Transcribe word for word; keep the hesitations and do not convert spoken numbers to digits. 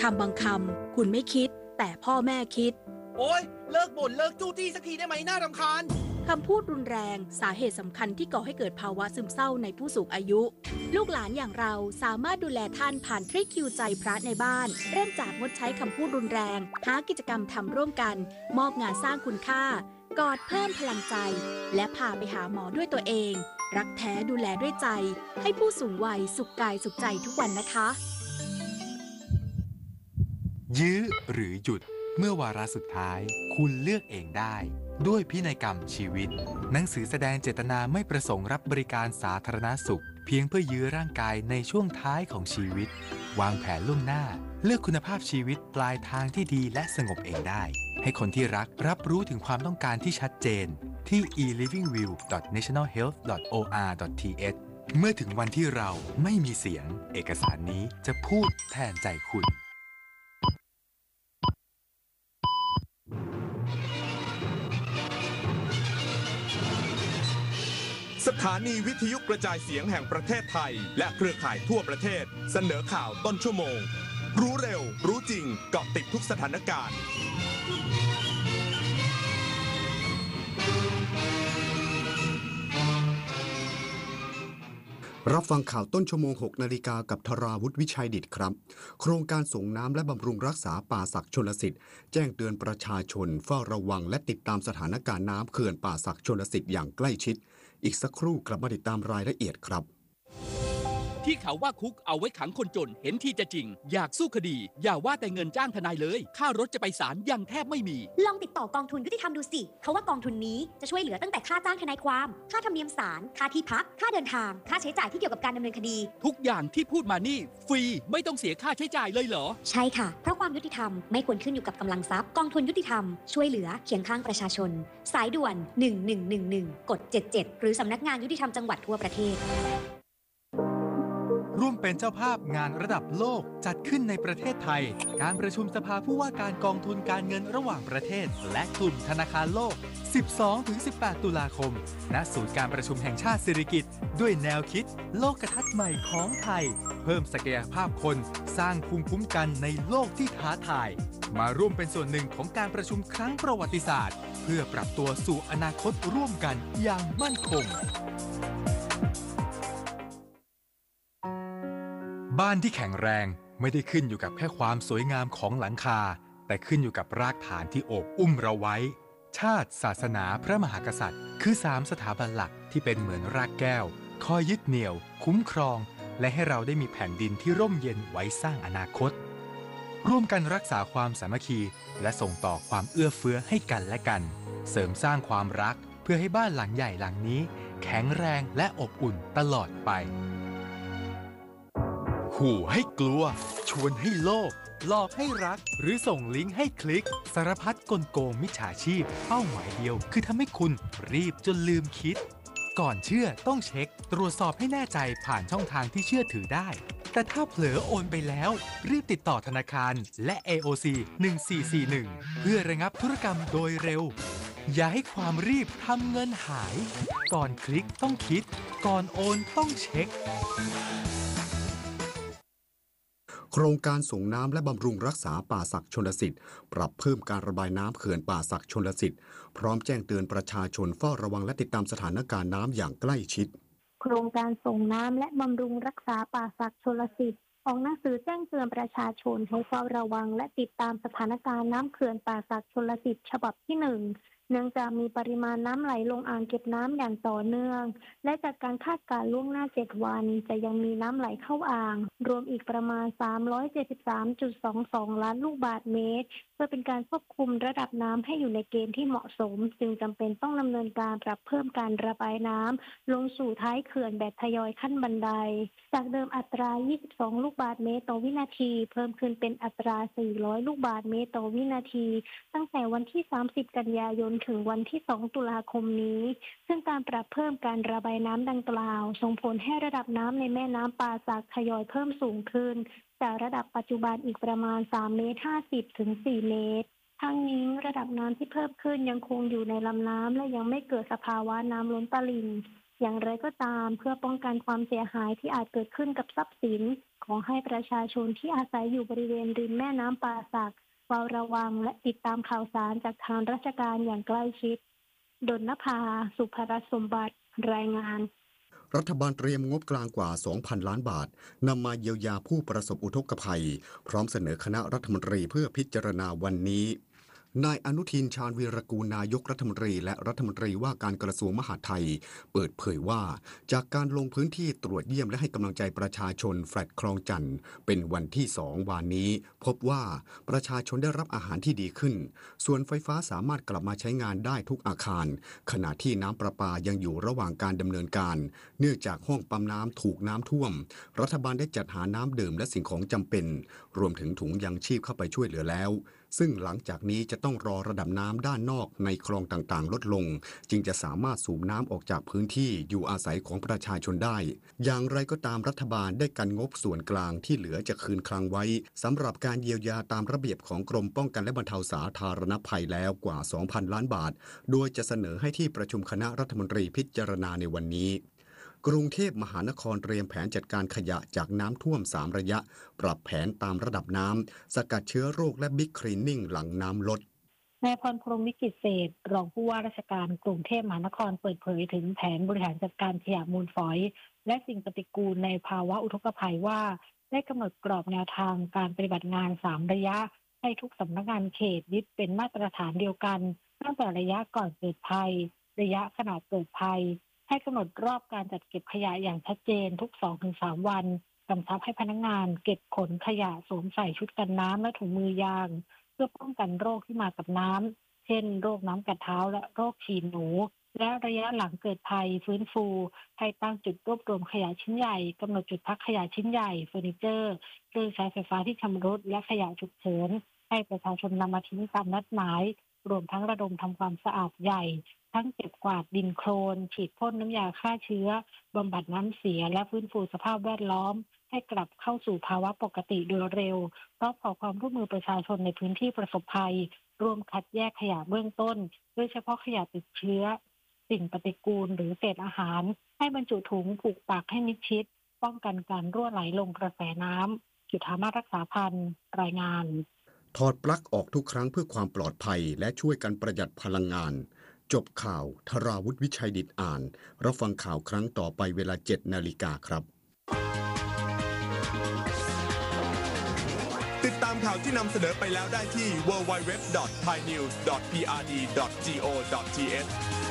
คำบางคำคุณไม่คิดแต่พ่อแม่คิดโอ๊ยเลิกบ่นเลิกจู้จี้สักทีได้ไหมน่ารำคาญคำพูดรุนแรงสาเหตุสำคัญที่ก่อให้เกิดภาวะซึมเศร้าในผู้สูงอายุลูกหลานอย่างเราสามารถดูแลท่านผ่านทริคคิวใจพระในบ้านเริ่มจากงดใช้คำพูดรุนแรงหากิจกรรมทำร่วมกันมอบงานสร้างคุณค่ากอดเพิ่มพลังใจและพาไปหาหมอด้วยตัวเองรักแท้ดูแลด้วยใจให้ผู้สูงวัยสุขกายสุขใจทุกวันนะคะยื้อหรือหยุดเมื่อวาระสุดท้ายคุณเลือกเองได้ด้วยพินัยกรรมชีวิตหนังสือแสดงเจตนาไม่ประสงค์รับบริการสาธารณสุขเพียงเพื่อยื้อร่างกายในช่วงท้ายของชีวิตวางแผนล่วงหน้าเลือกคุณภาพชีวิตปลายทางที่ดีและสงบเองได้ให้คนที่รักรับรู้ถึงความต้องการที่ชัดเจนที่ อี ลิฟวิ่งวิว ดอท เนชั่นแนล เฮลท์ ดอท โอ อาร์ ดอท ที เอช เมื่อถึงวันที่เราไม่มีเสียงเอกสารนี้จะพูดแทนใจคุณสถานีวิทยุกระจายเสียงแห่งประเทศไทยและเครือข่ายทั่วประเทศเสนอข่าวต้นชั่วโมงรู้เร็วรู้จริงเกาะติดทุกสถานการณ์รับฟังข่าวต้นชั่วโมงหกนาฬิกากับธราวุฒิวิชัยดิษฐ์ครับโครงการส่งน้ำและบำรุงรักษาป่าศักชลสิทธิ์แจ้งเตือนประชาชนเฝ้าระวังและติดตามสถานการณ์น้ำเขื่อนป่าศักชลสิทธิ์อย่างใกล้ชิดอีกสักครู่กลับมาติดตามรายละเอียดครับที่เขาว่าคุกเอาไว้ขังคนจนเห็นที่จะจริงอยากสู้คดีอย่าว่าแต่เงินจ้างทนายเลยค่ารถจะไปศาลยังแทบไม่มีลองติดต่อกองทุนยุติธรรมดูสิเขาว่ากองทุนนี้จะช่วยเหลือตั้งแต่ค่าจ้างทนายความค่าธรรมเนียมศาลค่าที่พักค่าเดินทางค่าใช้จ่ายที่เกี่ยวกับการดำเนินคดีทุกอย่างที่พูดมานี่ฟรีไม่ต้องเสียค่าใช้จ่ายเลยเหรอใช่ค่ะเพราะความยุติธรรมไม่ควรขึ้นอยู่กับกำลังทรัพย์กองทุนยุติธรรมช่วยเหลือเคียงข้างประชาชนสายด่วนหนึ่งหนึ่งหนึ่งหนึ่งกดเจ็ดเจ็ดหรือสำนักงานยุติธรรมจังหวัดทั่วประเทศร่วมเป็นเจ้าภาพงานระดับโลกจัดขึ้นในประเทศไทยการประชุมสภาผู้ว่าการกองทุนการเงินระหว่างประเทศและกลุ่มธนาคารโลก สิบสองถึงสิบแปด ตุลาคมณศูนย์การประชุมแห่งชาติสิริกิติ์ด้วยแนวคิดโลกทัศน์ใหม่ของไทยเพิ่มศักยภาพคนสร้างภูมิคุ้มกันในโลกที่ท้าทายมาร่วมเป็นส่วนหนึ่งของการประชุมครั้งประวัติศาสตร์เพื่อปรับตัวสู่อนาคตร่วมกันอย่างมั่นคงบ้านที่แข็งแรงไม่ได้ขึ้นอยู่กับแค่ความสวยงามของหลังคาแต่ขึ้นอยู่กับรากฐานที่โอบอุ้มเราไว้ชาติศาสนาพระมหากษัตริย์คือสามสถาบันหลักที่เป็นเหมือนรากแก้วคอยยึดเหนี่ยวคุ้มครองและให้เราได้มีแผ่นดินที่ร่มเย็นไว้สร้างอนาคตร่วมกันรักษาความสามัคคีและส่งต่อความเอื้อเฟื้อให้กันและกันเสริมสร้างความรักเพื่อให้บ้านหลังใหญ่หลังนี้แข็งแรงและอบอุ่นตลอดไปขู่ให้กลัวชวนให้โลภหลอกให้รักหรือส่งลิงก์ให้คลิกสารพัดกลโกงมิจฉาชีพเป้าหมายเดียวคือทำให้คุณรีบจนลืมคิดก่อนเชื่อต้องเช็คตรวจสอบให้แน่ใจผ่านช่องทางที่เชื่อถือได้แต่ถ้าเผลอโอนไปแล้วรีบติดต่อธนาคารและ เอ โอ ซี หนึ่งสี่สี่หนึ่งเพื่อระงับธุรกรรมโดยเร็วอย่าให้ความรีบทำเงินหายก่อนคลิกต้องคิดก่อนโอนต้องเช็คโครงการส่งน้ำและบำรุงรักษาป่าศักชลสิทธิ์ปรับเพิ่มการระบายน้ำเขื่อนป่าศักชลสิทธิ์พร้อมแจ้งเตือนประชาชนเฝ้าระวังและติดตามสถานการณ์น้ำอย่างใกล้ชิดโครงการส่งน้ำและบำรุงรักษาป่าศักชลสิทธิ์ออกหนังสือแจ้งเตือนประชาชนให้เฝ้าระวังและติดตามสถานการณ์น้ำเขื่อนป่าศักชลสิทธิ์ฉบับที่หนึ่งเนื่องจากมีปริมาณน้ำไหลลงอ่างเก็บน้ำอย่างต่อเนื่องและจากการคาดการณ์ล่วงหน้าเจ็ดวันจะยังมีน้ำไหลเข้าอ่างรวมอีกประมาณ สามร้อยเจ็ดสิบสามจุดสองสอง ล้านลูกบาศก์เมตรเพื่อเป็นการควบคุมระดับน้ำให้อยู่ในเกณฑ์ที่เหมาะสมจึงจำเป็นต้องดำเนินการปรับเพิ่มการระบายน้ำลงสู่ท้ายเขื่อนแบบทยอยขั้นบันไดจากเดิมอัตรายี่สิบสองลูกบาศก์เมตรต่อวินาทีเพิ่มขึ้นเป็นอัตราสี่ร้อยลูกบาศก์เมตรต่อวินาทีตั้งแต่วันที่สามสิบกันยายนถึงวันที่สองตุลาคมนี้ซึ่งการปรับเพิ่มการระบายน้ำดังกล่าวส่งผลให้ระดับน้ำในแม่น้ำป่าสักทยอยเพิ่มสูงขึ้นจากระดับปัจจุบันอีกประมาณสามเมตรห้าสิบถึงสี่เมตรทั้งนี้ระดับน้ำที่เพิ่มขึ้นยังคงอยู่ในลำน้ำและยังไม่เกิดสภาวะน้ำล้นตลิ่งอย่างไรก็ตามเพื่อป้องกันความเสียหายที่อาจเกิดขึ้นกับทรัพย์สินขอให้ประชาชนที่อาศัยอยู่บริเวณริมแม่น้ำป่าสักเฝ้าระวังและติดตามข่าวสารจากทางราชการอย่างใกล้ชิดดลนภา สุภรัตน์สมบัติรายงานรัฐบาลเตรียมงบกลางกว่า สองพัน ล้านบาทนำมาเยียวยาผู้ประสบอุทกภัยพร้อมเสนอคณะรัฐมนตรีเพื่อพิจารณาวันนี้นายอนุทินชาญวีรกูลนายกรัฐมนตรีและรัฐมนตรีว่าการกระทรวงมหาดไทยเปิดเผยว่าจากการลงพื้นที่ตรวจเยี่ยมและให้กำลังใจประชาชนแฟลตคลองจันทร์เป็นวันที่สองวันนี้พบว่าประชาชนได้รับอาหารที่ดีขึ้นส่วนไฟฟ้าสามารถกลับมาใช้งานได้ทุกอาคารขณะที่น้ำประปายังอยู่ระหว่างการดำเนินการเนื่องจากห้องปั๊มน้ำถูกน้ำท่วมรัฐบาลได้จัดหาน้ำดื่มและสิ่งของจำเป็นรวมถึงถุงยังชีพเข้าไปช่วยเหลือแล้วซึ่งหลังจากนี้จะต้องรอระดับน้ำด้านนอกในคลองต่างๆลดลงจึงจะสามารถสูบน้ำออกจากพื้นที่อยู่อาศัยของประชาชนได้อย่างไรก็ตามรัฐบาลได้กันงบส่วนกลางที่เหลือจะคืนคลังไว้สำหรับการเยียวยาตามระเบียบของกรมป้องกันและบรรเทาสาธารณภัยแล้วกว่า สองพัน ล้านบาทโดยจะเสนอให้ที่ประชุมคณะรัฐมนตรีพิจารณาในวันนี้กรุงเทพมหานครเตรียมแผนจัดการขยะจากน้ำท่วมสามระยะปรับแผนตามระดับน้ำสกัดเชื้อโรคและบิ๊กคลีนนิ่งหลังน้ำลดนายพรพรหมวิจิตรเศรษฐ์รองผู้ว่าราชการกรุงเทพมหานครเปิดเผยถึงแผนบริหารจัดการขยะมูลฝอยและสิ่งปฏิกูลในภาวะอุทกภัยว่าได้กำหนดกรอบแนวทางการปฏิบัติงานสามระยะให้ทุกสำนักงานเขตยึดเป็นมาตรฐานเดียวกันตั้งแต่ระยะก่อนเกิดภัยระยะขณะเกิดภัยให้กำหนดรอบการจัดเก็บขยะอย่างชัดเจนทุก สองถึงสาม วันกำชับให้พนักงานเก็บขนขยะสวมใส่ชุดกันน้ำและถุงมือยางเพื่อป้องกันโรคที่มากับน้ำเช่นโรคน้ำกัดเท้าและโรคฉี่หนูและระยะหลังเกิดภัยฟื้นฟูให้ตั้งจุดรวบรวมขยะชิ้นใหญ่กำหนดจุดพักขยะชิ้นใหญ่เฟอร์นิเจอร์เครื่องใช้ไฟฟ้าที่ชำรุดและขยะฉุกเฉินให้ประชาชนนำมาทิ้งตามนัดหมายรวมทั้งระดมทำความสะอาดใหญ่ทั้งเก็บกวาดดินโคลนฉีดพ่นน้ำยาฆ่าเชื้อบำบัดน้ำเสียและฟื้นฟูสภาพแวดล้อมให้กลับเข้าสู่ภาวะปกติโดยเร็วพร้อมขอความร่วมมือประชาชนในพื้นที่ประสบภัยร่วมคัดแยกขยะเบื้องต้นโดยเฉพาะขยะติดเชื้อสิ่งปฏิกูลหรือเศษอาหารให้บรรจุถุงผูกปากให้มิดชิดป้องกันการรั่วไหลลงกระแสน้ำจุฑามาศรักษาพันธ์รายงานถอดปลั๊กออกทุกครั้งเพื่อความปลอดภัยและช่วยกันประหยัดพลังงานจบข่าวธราวุฒิวิชัยดิษฐ์อ่านรับฟังข่าวครั้งต่อไปเวลา เจ็ดนาฬิกาครับติดตามข่าวที่นำเสนอไปแล้วได้ที่ ดับเบิลยู ดับเบิลยู ดับเบิลยู ดอท ไทยนิวส์ ดอท พี อาร์ ดี ดอท จี โอ ดอท ที เอช